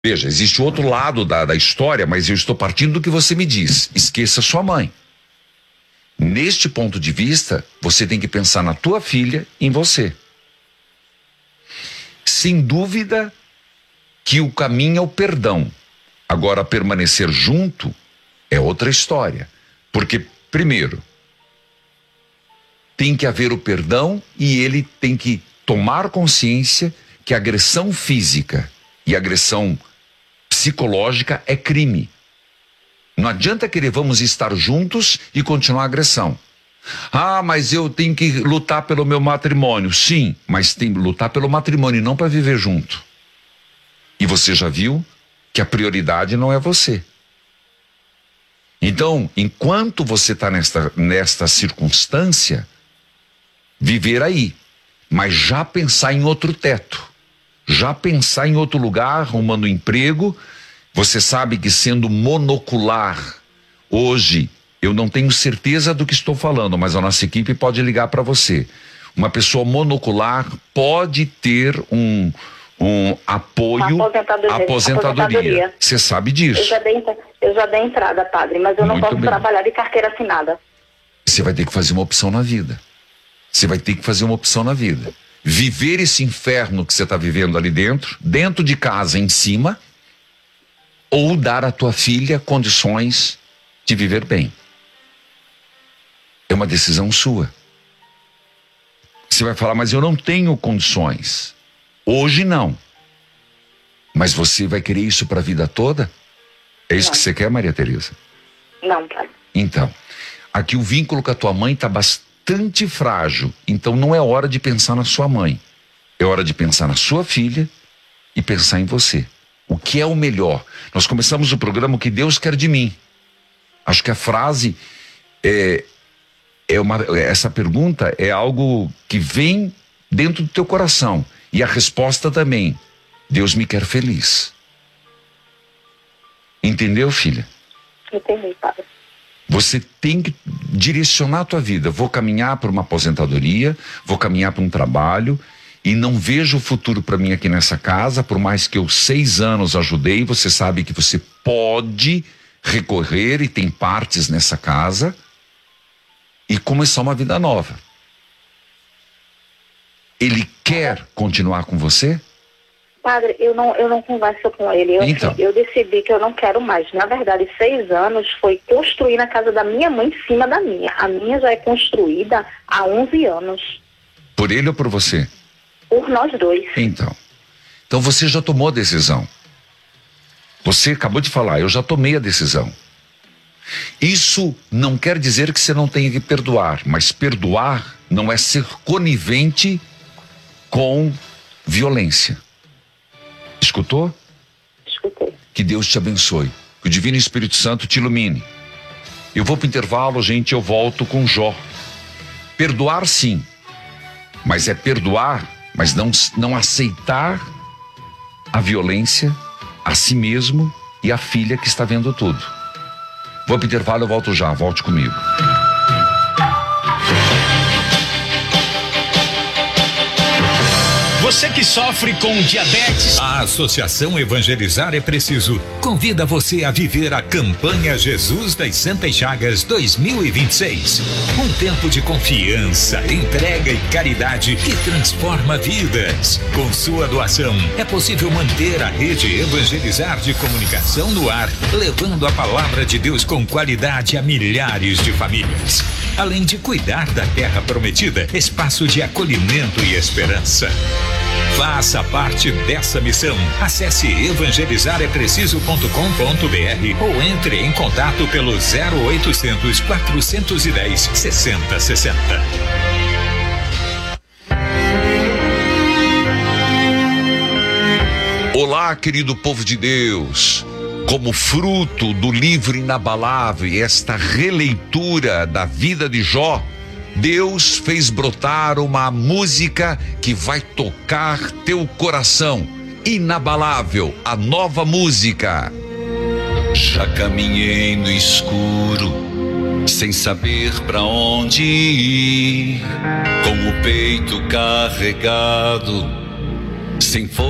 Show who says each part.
Speaker 1: Veja, existe outro lado da história, mas eu estou partindo do que você me diz. Esqueça sua mãe. Neste ponto de vista, você tem que pensar na tua filha e em você. Sem dúvida que o caminho é o perdão. Agora, permanecer junto é outra história. Porque, primeiro, tem que haver o perdão e ele tem que tomar consciência que a agressão física e a agressão psicológica é crime. Não adianta querer vamos estar juntos e continuar a agressão. Ah, mas eu tenho que lutar pelo meu matrimônio. Sim, mas tem que lutar pelo matrimônio e não para viver junto. E você já viu que a prioridade não é você. Então, enquanto você está nesta circunstância, viver aí, mas já pensar em outro teto, já pensar em outro lugar, arrumando emprego. Você sabe que sendo monocular, hoje, eu não tenho certeza do que estou falando, mas a nossa equipe pode ligar para você. Uma pessoa monocular pode ter um apoio, aposentadoria. Você sabe disso.
Speaker 2: Eu já dei entrada, padre, mas eu não posso trabalhar de carteira assinada.
Speaker 1: Você vai ter que fazer uma opção na vida. Você vai ter que fazer uma opção na vida. Viver esse inferno que você está vivendo ali dentro de casa, em cima, ou dar à tua filha condições de viver bem. É uma decisão sua. Você vai falar, mas eu não tenho condições. Hoje não. Mas você vai querer isso para a vida toda? É isso que você quer, Maria Tereza?
Speaker 2: Não, pai.
Speaker 1: Então, aqui o vínculo com a tua mãe está bastante frágil. Então não é hora de pensar na sua mãe. É hora de pensar na sua filha e pensar em você. O que é o melhor? Nós começamos o programa, o que Deus quer de mim. Acho que a frase essa pergunta é algo que vem dentro do teu coração. E a resposta também. Deus me quer feliz. Entendeu, filha?
Speaker 2: Entendi, padre.
Speaker 1: Você tem que direcionar a tua vida. Vou caminhar para uma aposentadoria, vou caminhar para um trabalho e não vejo o futuro para mim aqui nessa casa, por mais que eu 6 anos ajudei, você sabe que você pode recorrer e tem partes nessa casa e começar uma vida nova. Ele quer continuar com você?
Speaker 2: Padre, eu não converso com ele. Eu decidi que eu não quero mais. Na verdade, 6 anos foi construir na casa da minha mãe em cima da minha. A minha já é construída há 11 anos.
Speaker 1: Por ele ou por você?
Speaker 2: Por nós dois.
Speaker 1: Então você já tomou a decisão. Você acabou de falar, eu já tomei a decisão. Isso não quer dizer que você não tenha que perdoar, mas perdoar não é ser conivente com violência. Escutou?
Speaker 2: Escutei.
Speaker 1: Que Deus te abençoe. Que o Divino Espírito Santo te ilumine. Eu vou para o intervalo, gente, eu volto com Jó. Perdoar sim, mas é perdoar, mas não aceitar a violência a si mesmo e a filha que está vendo tudo. Vou para o intervalo, eu volto já, volte comigo.
Speaker 3: Você que sofre com diabetes. A Associação Evangelizar é Preciso convida você a viver a campanha Jesus das Santas Chagas 2026. Um tempo de confiança, entrega e caridade que transforma vidas. Com sua doação, é possível manter a rede Evangelizar de comunicação no ar, levando a palavra de Deus com qualidade a milhares de famílias. Além de cuidar da terra prometida, espaço de acolhimento e esperança. Faça parte dessa missão. Acesse evangelizarepreciso.com.br ou entre em contato pelo 0800 410 6060.
Speaker 1: Olá, querido povo de Deus. Como fruto do livro inabalável e esta releitura da vida de Jó, Deus fez brotar uma música que vai tocar teu coração. Inabalável, a nova música. Já caminhei no escuro, sem saber pra onde ir, com o peito carregado, sem força.